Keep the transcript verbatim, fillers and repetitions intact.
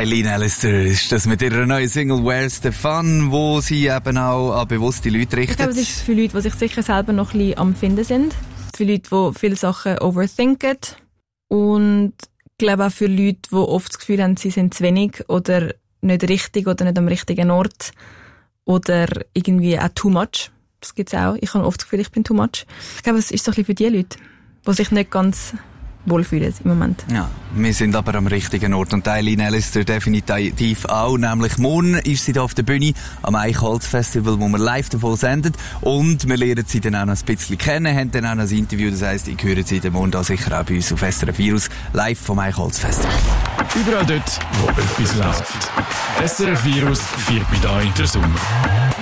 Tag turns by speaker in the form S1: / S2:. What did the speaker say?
S1: Eileen Allister ist das mit ihrer neuen Single «Where's the Fun», wo sie eben auch an bewusste Leute richtet.
S2: Ich glaube, es ist für Leute, die sich sicher selber noch ein bisschen am Finden sind. Für Leute, die viele Sachen overthinken. Und ich glaube auch für Leute, die oft das Gefühl haben, sie sind zu wenig oder nicht richtig oder nicht am richtigen Ort. Oder irgendwie auch too much. Das gibt es auch. Ich habe oft das Gefühl, ich bin too much. Ich glaube, es ist so ein bisschen für die Leute, die sich nicht ganz wohlfühlen im Moment.
S1: Ja, wir sind aber am richtigen Ort. Und Eileen Allister definitiv auch. Nämlich morgen ist sie da auf der Bühne am Eichholz Festival, wo wir live davon senden. Und wir lernen sie dann auch noch ein bisschen kennen, haben dann auch noch ein Interview. Das heisst, ich höre sie dann morgen da sicher auch bei uns auf S R F Virus live vom Eichholz Festival.
S3: Überall dort, wo etwas läuft. S R F Virus feiert mit euch den Sommer.